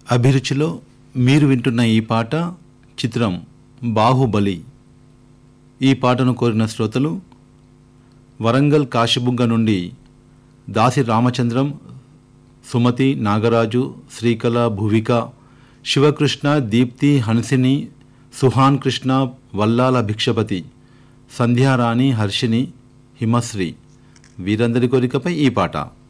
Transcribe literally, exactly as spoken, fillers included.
అభిరుచిలో మీరు వింటున్న ఈ పాట చిత్రం బాహుబలి. ఈ పాటను కోరిన శ్రోతలు వరంగల్ కాశీబుగ్గ నుండి దాసి రామచంద్రం, సుమతి, నాగరాజు, శ్రీకళ, భువిక, శివకృష్ణ, దీప్తి, హన్సిని, సుహాన్ కృష్ణ, వల్లాల భిక్షపతి, సంధ్యారాణి, హర్షిని, హిమశ్రీ వీరందరి కోరికపై ఈ పాట.